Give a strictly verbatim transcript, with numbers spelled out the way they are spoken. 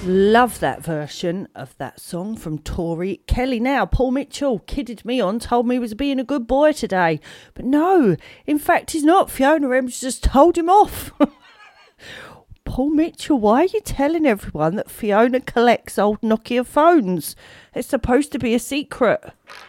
Love that version of that song from Tori Kelly. Now, Paul Mitchell kidded me on, told me he was being a good boy today. But no, in fact, he's not. Fiona Ems just told him off. Paul Mitchell, why are you telling everyone that Fiona collects old Nokia phones? It's supposed to be a secret.